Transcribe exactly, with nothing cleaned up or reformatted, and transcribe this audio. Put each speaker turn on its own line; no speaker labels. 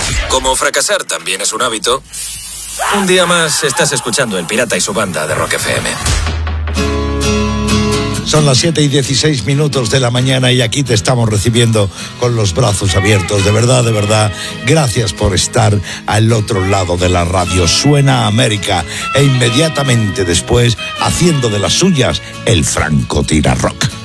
Como fracasar también es un hábito, un día más estás escuchando El Pirata y su banda de Rock F M.
Son las siete y dieciséis minutos de la mañana y aquí te estamos recibiendo con los brazos abiertos. De verdad, de verdad, gracias por estar al otro lado de la radio. Suena América e inmediatamente después, haciendo de las suyas, el francotirador rock.